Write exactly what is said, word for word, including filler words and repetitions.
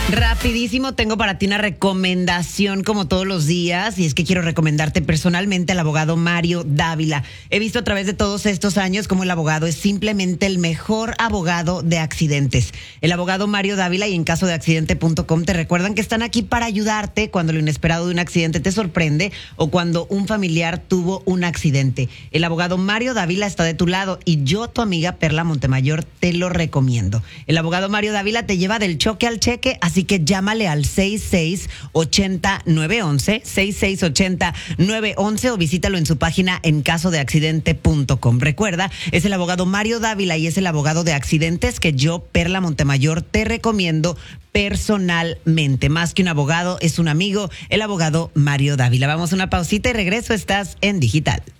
Rapidísimo, tengo para ti una recomendación como todos los días y es que quiero recomendarte personalmente al abogado Mario Dávila. He visto a través de todos estos años cómo el abogado es simplemente el mejor abogado de accidentes. El abogado Mario Dávila y en caso de accidente punto com te recuerdan que están aquí para ayudarte cuando lo inesperado de un accidente te sorprende o cuando un familiar tuvo un accidente. El abogado Mario Dávila está de tu lado y yo, tu amiga Perla Montemayor, te lo recomiendo. El abogado Mario Dávila te lleva del choque al cheque, así Así que llámale al seis seis ocho cero nueve uno uno, seis seis ocho cero nueve uno uno o visítalo en su página en caso de accidente punto com. Recuerda, es el abogado Mario Dávila y es el abogado de accidentes que yo, Perla Montemayor, te recomiendo personalmente. Más que un abogado, es un amigo, el abogado Mario Dávila. Vamos a una pausita y regreso. Estás en Digital.